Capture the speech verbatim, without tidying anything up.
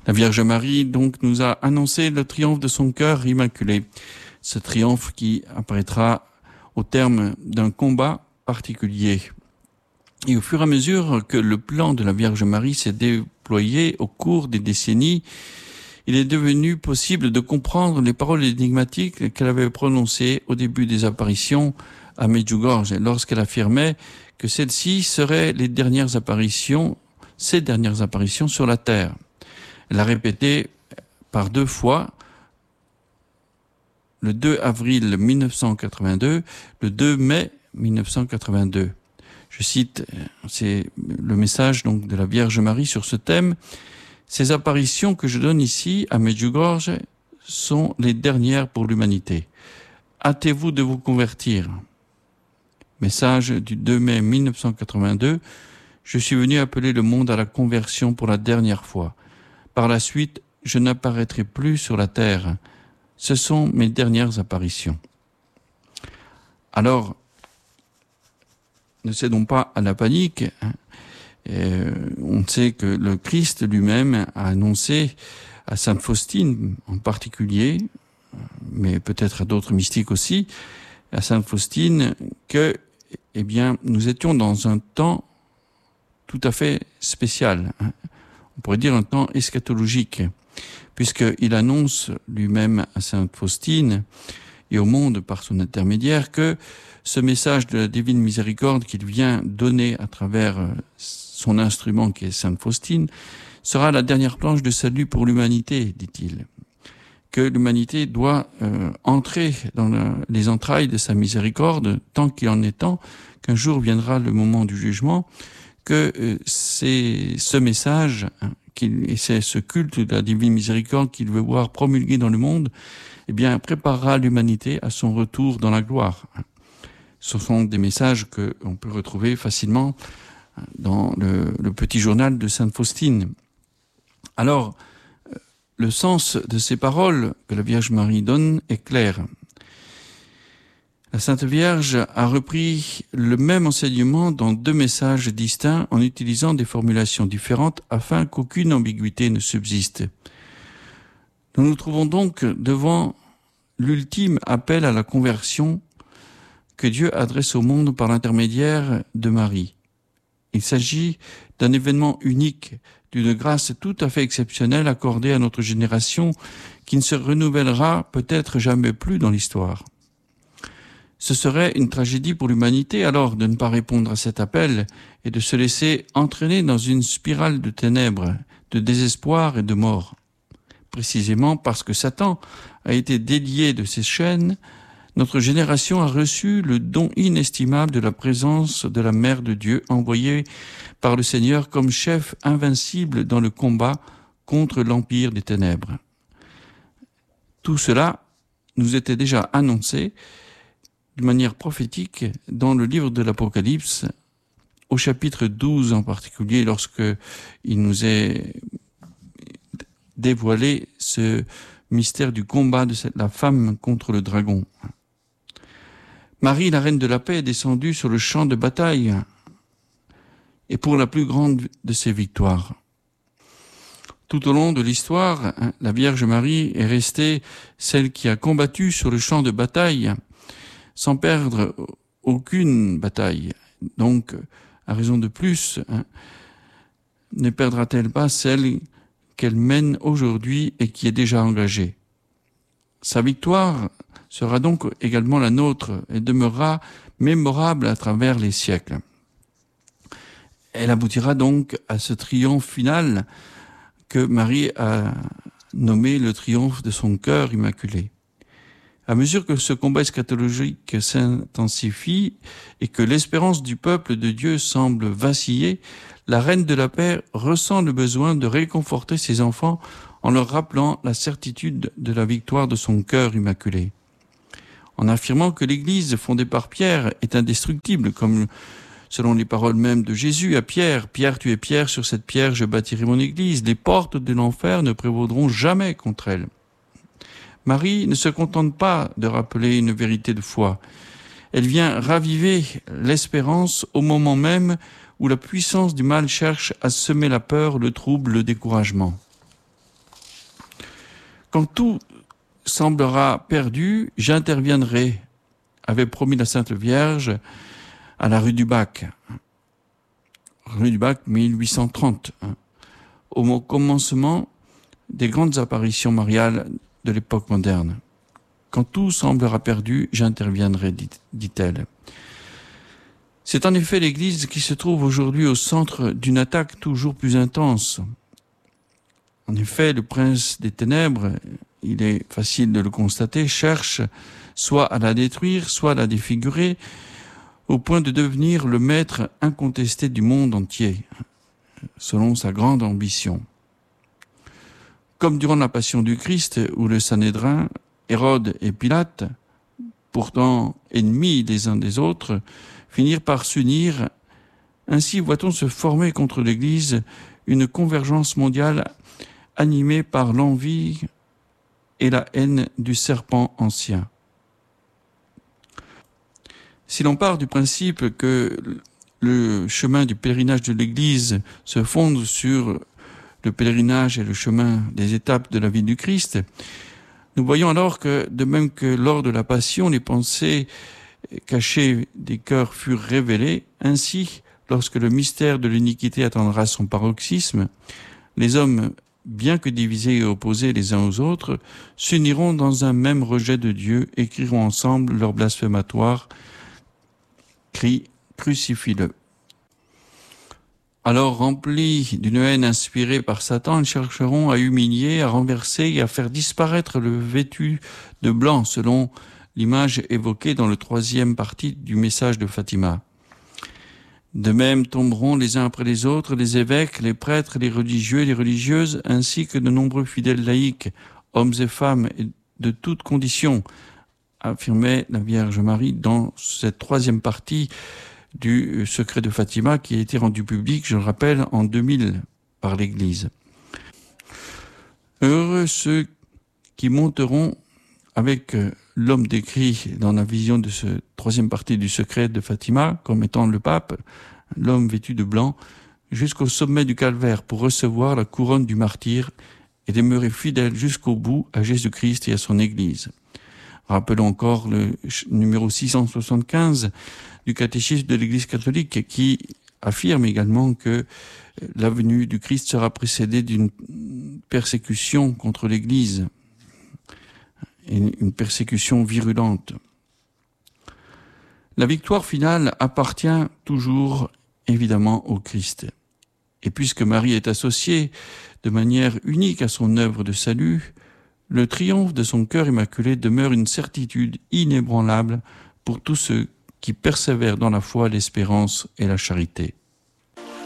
La Vierge Marie donc nous a annoncé le triomphe de son cœur immaculé. Ce triomphe qui apparaîtra au terme d'un combat particulier. Et au fur et à mesure que le plan de la Vierge Marie s'est déployé au cours des décennies, il est devenu possible de comprendre les paroles énigmatiques qu'elle avait prononcées au début des apparitions à Medjugorje, lorsqu'elle affirmait que celles-ci seraient les dernières apparitions, ses dernières apparitions sur la terre. Elle a répété par deux fois, le deux avril mille neuf cent quatre-vingt-deux, le deux mai mille neuf cent quatre-vingt-deux. Je cite, c'est le message donc de la Vierge Marie sur ce thème. Ces apparitions que je donne ici à Medjugorje sont les dernières pour l'humanité. Hâtez-vous de vous convertir. Message du deux mai mille neuf cent quatre-vingt-deux. Je suis venu appeler le monde à la conversion pour la dernière fois. Par la suite, je n'apparaîtrai plus sur la terre. Ce sont mes dernières apparitions. Alors, ne cédons pas à la panique. Euh, on sait que le Christ lui-même a annoncé à Sainte Faustine en particulier, mais peut-être à d'autres mystiques aussi, à Sainte Faustine, que, eh bien, nous étions dans un temps tout à fait spécial. On pourrait dire un temps eschatologique, puisqu'il annonce lui-même à Sainte Faustine et au monde par son intermédiaire que ce message de la divine miséricorde qu'il vient donner à travers son instrument qui est Sainte Faustine sera la dernière planche de salut pour l'humanité, dit-il. Que l'humanité doit euh, entrer dans le, les entrailles de sa miséricorde tant qu'il en est temps, qu'un jour viendra le moment du jugement, que euh, c'est ce message hein, qu'il, et c'est ce culte de la divine miséricorde qu'il veut voir promulguer dans le monde, eh bien préparera l'humanité à son retour dans la gloire. Ce sont des messages que on peut retrouver facilement dans le, le petit journal de Sainte Faustine. Alors, le sens de ces paroles que la Vierge Marie donne est clair. La Sainte Vierge a repris le même enseignement dans deux messages distincts en utilisant des formulations différentes afin qu'aucune ambiguïté ne subsiste. Nous nous trouvons donc devant l'ultime appel à la conversion que Dieu adresse au monde par l'intermédiaire de Marie. Il s'agit d'un événement unique, d'une grâce tout à fait exceptionnelle accordée à notre génération qui ne se renouvellera peut-être jamais plus dans l'histoire. Ce serait une tragédie pour l'humanité alors de ne pas répondre à cet appel et de se laisser entraîner dans une spirale de ténèbres, de désespoir et de mort. Précisément parce que Satan a été délié de ses chaînes, notre génération a reçu le don inestimable de la présence de la Mère de Dieu envoyée par le Seigneur comme chef invincible dans le combat contre l'empire des ténèbres. Tout cela nous était déjà annoncé de manière prophétique dans le livre de l'Apocalypse, au chapitre douze en particulier, lorsque il nous est dévoilé ce mystère du combat de cette, la femme contre le dragon. Marie, la reine de la paix, est descendue sur le champ de bataille et pour la plus grande de ses victoires. Tout au long de l'histoire, la Vierge Marie est restée celle qui a combattu sur le champ de bataille sans perdre aucune bataille. Donc, à raison de plus, hein, ne perdra-t-elle pas celle qu'elle mène aujourd'hui et qui est déjà engagée. Sa victoire sera donc également la nôtre et demeurera mémorable à travers les siècles. Elle aboutira donc à ce triomphe final que Marie a nommé le triomphe de son cœur immaculé. À mesure que ce combat eschatologique s'intensifie et que l'espérance du peuple de Dieu semble vaciller, la Reine de la Paix ressent le besoin de réconforter ses enfants en leur rappelant la certitude de la victoire de son cœur immaculé. En affirmant que l'Église fondée par Pierre est indestructible, comme selon les paroles mêmes de Jésus à Pierre, « Pierre, tu es Pierre, sur cette pierre je bâtirai mon Église, les portes de l'enfer ne prévaudront jamais contre elle ». Marie ne se contente pas de rappeler une vérité de foi. Elle vient raviver l'espérance au moment même où la puissance du mal cherche à semer la peur, le trouble, le découragement. Quand tout semblera perdu, j'interviendrai, avait promis la Sainte Vierge à la rue du Bac. Rue du Bac, mille huit cent trente. Au commencement des grandes apparitions mariales de l'époque moderne. Quand tout semblera perdu, j'interviendrai, dit-elle. C'est en effet l'Église qui se trouve aujourd'hui au centre d'une attaque toujours plus intense. En effet, le prince des ténèbres, il est facile de le constater, cherche soit à la détruire, soit à la défigurer, au point de devenir le maître incontesté du monde entier, selon sa grande ambition. Comme durant la Passion du Christ, où le Sanhédrin, Hérode et Pilate, pourtant ennemis les uns des autres, finirent par s'unir. Ainsi voit-on se former contre l'Église une convergence mondiale animée par l'envie et la haine du serpent ancien. Si l'on part du principe que le chemin du pèlerinage de l'Église se fonde sur le pèlerinage et le chemin des étapes de la vie du Christ, nous voyons alors que, de même que lors de la Passion, les pensées cachées des cœurs furent révélées, ainsi, lorsque le mystère de l'iniquité atteindra son paroxysme, les hommes, bien que divisés et opposés les uns aux autres, s'uniront dans un même rejet de Dieu et crieront ensemble leur blasphématoire cri « Crucifie-le ». Alors, remplis d'une haine inspirée par Satan, ils chercheront à humilier, à renverser et à faire disparaître le vêtu de blanc, selon l'image évoquée dans le troisième partie du message de Fatima. De même tomberont les uns après les autres les évêques, les prêtres, les religieux et les religieuses, ainsi que de nombreux fidèles laïcs, hommes et femmes de toutes conditions, affirmait la Vierge Marie dans cette troisième partie du secret de Fatima qui a été rendu public, je le rappelle, en deux mille par l'Église. Heureux ceux qui monteront avec l'homme décrit dans la vision de cette troisième partie du secret de Fatima, comme étant le pape, l'homme vêtu de blanc, jusqu'au sommet du calvaire pour recevoir la couronne du martyr et demeurer fidèle jusqu'au bout à Jésus-Christ et à son Église. Rappelons encore le numéro six cent soixante-quinze du catéchisme de l'Église catholique qui affirme également que la venue du Christ sera précédée d'une persécution contre l'Église, une persécution virulente. La victoire finale appartient toujours évidemment au Christ. Et puisque Marie est associée de manière unique à son œuvre de salut, le triomphe de son cœur immaculé demeure une certitude inébranlable pour tous ceux qui persévèrent dans la foi, l'espérance et la charité.